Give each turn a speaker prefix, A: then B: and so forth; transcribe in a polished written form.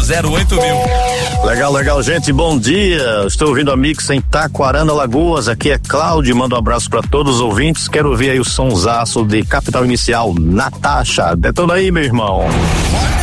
A: 08000.
B: Legal, gente, bom dia. Estou ouvindo a Mix em Taquarana, Lagoas. Aqui é Cláudio, manda um abraço para todos os ouvintes. Quero ouvir aí o sonsaço de Capital Inicial, Natasha. Detona aí, meu irmão.